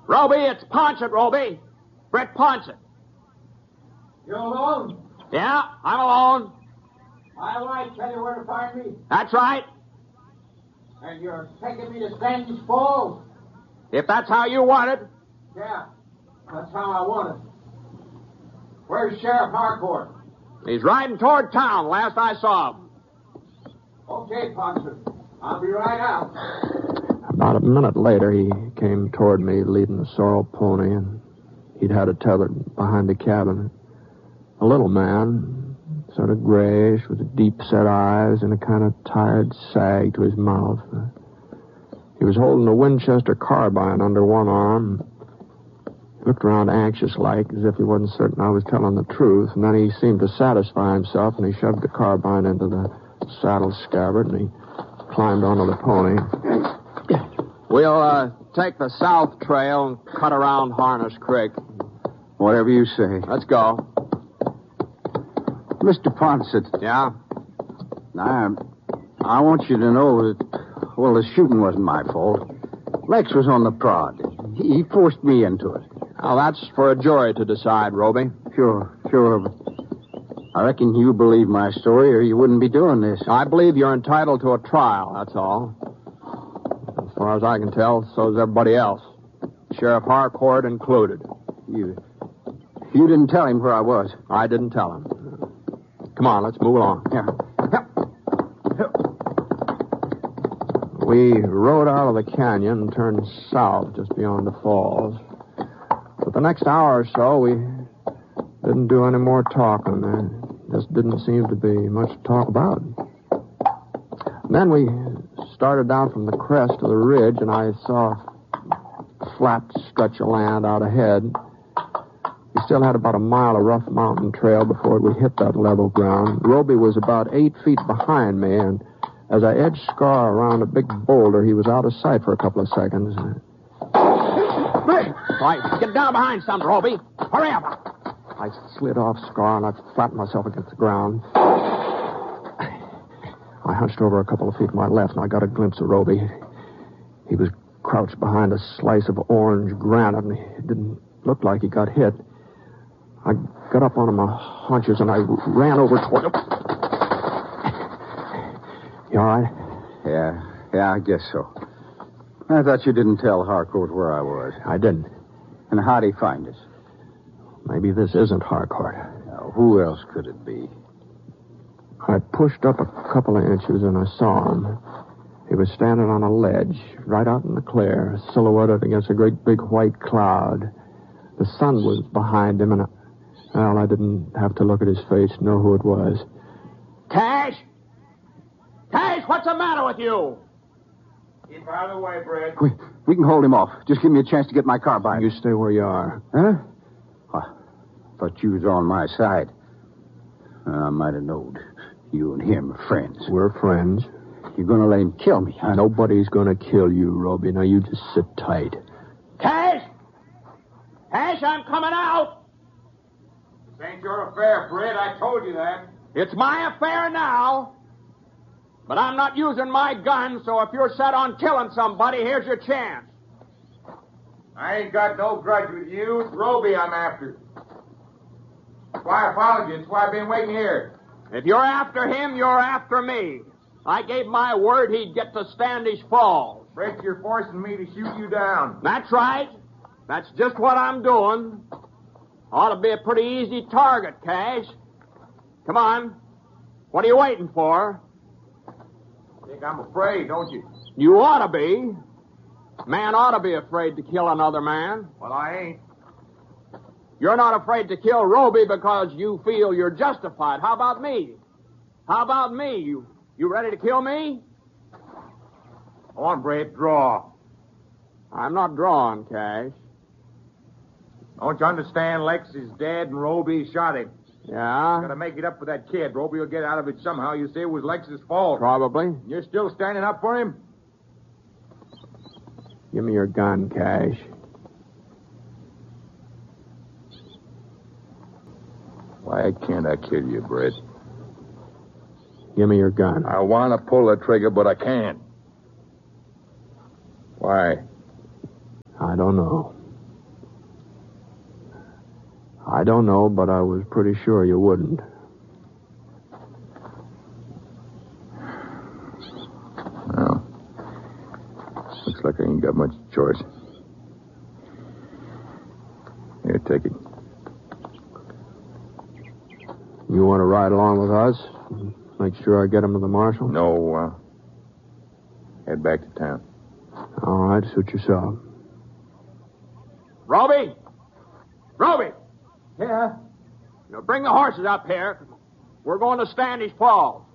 Roby, it's Ponset, Roby. Brett Ponset. You alone? Yeah, I'm alone. My wife tell you where to find me? That's right. And you're taking me to Standish Falls? If that's how you want it. Yeah, that's how I want it. Where's Sheriff Harcourt? He's riding toward town, last I saw him. Okay, Ponset. I'll be right out. About a minute later, he came toward me leading a sorrel pony, and he'd had it tethered behind the cabin. A little man, sort of grayish, with deep-set eyes and a kind of tired sag to his mouth. He was holding a Winchester carbine under one arm. He looked around anxious-like, as if he wasn't certain I was telling the truth, and then he seemed to satisfy himself, and he shoved the carbine into the saddle scabbard, and he climbed onto the pony. We'll take the south trail and cut around Harness Creek. Whatever you say. Let's go. Mr. Ponset. Yeah? I want you to know that, well, the shooting wasn't my fault. Lex was on the prod. He forced me into it. Now, that's for a jury to decide, Roby. Sure. But I reckon you believe my story or you wouldn't be doing this. I believe you're entitled to a trial, that's all. As far as I can tell, so is everybody else. Sheriff Harcourt included. You didn't tell him where I was. I didn't tell him. Come on, let's move along. Yeah. We rode out of the canyon and turned south just beyond the falls. For the next hour or so, we didn't do any more talking. There just didn't seem to be much to talk about. And then we started down from the crest of the ridge, and I saw a flat stretch of land out ahead. We still had about a mile of rough mountain trail before we hit that level ground. Roby was about 8 feet behind me, and as I edged Scar around a big boulder, he was out of sight for a couple of seconds. Right, get down behind something, Roby. Hurry up. I slid off Scar, and I flattened myself against the ground. I hunched over a couple of feet to my left, and I got a glimpse of Roby. He was crouched behind a slice of orange granite, and it didn't look like he got hit. I got up on my haunches, and I ran over toward him. You all right? Yeah, I guess so. I thought you didn't tell Harcourt where I was. I didn't. And how'd he find us? Maybe this isn't Harcourt. Now, who else could it be? I pushed up a couple of inches, and I saw him. He was standing on a ledge, right out in the clear, silhouetted against a great big white cloud. The sun was behind him, and I didn't have to look at his face to know who it was. Cash! Cash, what's the matter with you? Keep out of the way, Brett. We can hold him off. Just give me a chance to get my carbine. You stay where you are. Huh? I thought you was on my side. I might have known. You and him are friends. We're friends. You're going to let him kill me, huh? Nobody's going to kill you, Roby. Now, you just sit tight. Cash! Cash, I'm coming out! This ain't your affair, Brett. I told you that. It's my affair now. But I'm not using my gun, so if you're set on killing somebody, here's your chance. I ain't got no grudge with you. It's Roby I'm after. That's why I followed you. That's why I've been waiting here. If you're after him, you're after me. I gave my word he'd get to Standish Falls. Brett, you're forcing me to shoot you down. That's right. That's just what I'm doing. Ought to be a pretty easy target, Cash. Come on. What are you waiting for? Think I'm afraid, don't you? You ought to be. Man ought to be afraid to kill another man. Well, I ain't. You're not afraid to kill Roby because you feel you're justified. How about me? How about me? You ready to kill me? Go on, Brett, draw. I'm not drawing, Cash. Don't you understand? Lex is dead and Roby shot him. Yeah? Gotta make it up for that kid. Roby will get out of it somehow. You say it was Lex's fault. Probably. You're still standing up for him? Give me your gun, Cash. Why can't I kill you, Brett? Give me your gun. I want to pull the trigger, but I can't. Why? I don't know. I don't know, but I was pretty sure you wouldn't. Well, looks like I ain't got much choice. Here, take it. You want to ride along with us? Make sure I get him to the marshal? No, head back to town. All right, suit yourself. Roby! Roby! Yeah? Bring the horses up here. We're going to Standish Falls.